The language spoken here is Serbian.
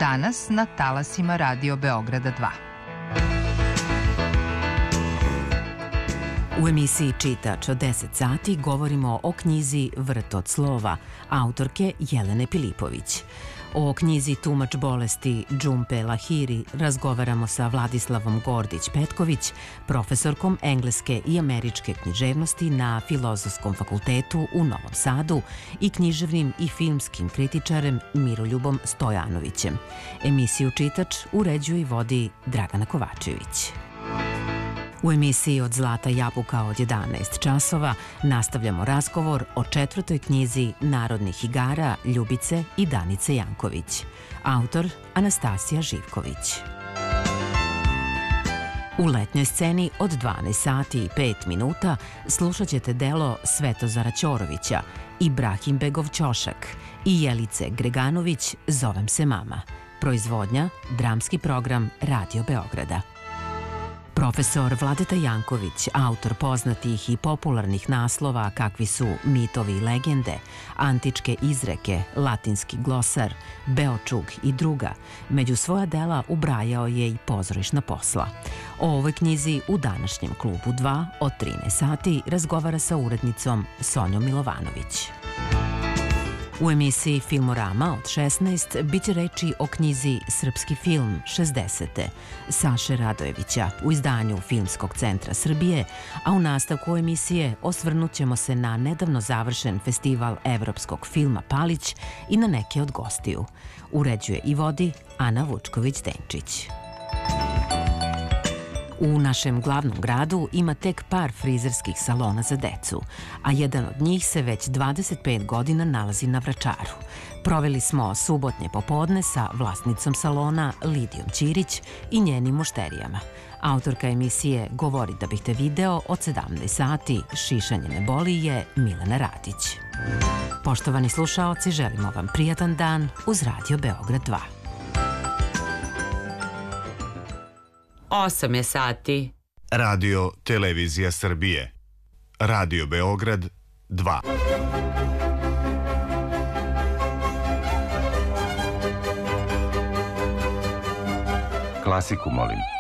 Danas na talasima Radio Beograda 2. U emisiji Čitač od 10 sati govorimo o knjizi Vrt od slova, autorke Jelene Pilipović. O knjizi Tumač bolesti Džumpe Lahiri razgovaramo sa Vladislavom Gordić-Petković, profesorkom engleske i američke književnosti na Filozofskom fakultetu u Novom Sadu i književnim i filmskim kritičarem Miroljubom Stojanovićem. Emisiju Čitač uređuje i vodi Dragana Kovačević. U emisiji Od zlata jabuka od 11 časova nastavljamo razgovor o 4. knjizi narodnih igara Ljubice i Danice Janković. Autor Anastasija Živković. U letnjoj sceni od 12 sati i 5 minuta slušat ćete delo Svetozara Ćorovića, Ibrahimbegov ćošak i Jelice Greganović Zovem se mama. Proizvodnja, dramski program Radio Beograda. Profesor Vladeta Janković, autor poznatih i popularnih naslova kakvi su Mitovi i legende, Antičke izreke, Latinski glosar, Beočug i druga, među svoja dela ubrajao je i pozorišna posla. O ovoj knjizi u današnjem Klubu 2 od 13 sati razgovara sa urednicom Sonjom Milovanović. U emisiji Filmorama od 16 biće reči o knjizi Srpski film 60. Saše Radojevića u izdanju Filmskog centra Srbije, a u nastavku emisije osvrnut ćemo se na nedavno završen festival evropskog filma Palić i na neke od gostiju. Uređuje i vodi Ana Vučković-Denčić. U našem glavnom gradu ima tek par frizerskih salona za decu, a jedan od njih se već 25 godina nalazi na Vračaru. Proveli smo subotnje popodne sa vlasnicom salona Lidijom Ćirić i njenim mušterijama. Autorka emisije Govori da bih te video od 17 sati Šišanje ne boli je Milena Radić. Poštovani slušaoci, želimo vam prijatan dan uz Radio Beograd 2. 8 je sati. Radio Televizija Srbije. Radio Beograd 2. Klasiku molim.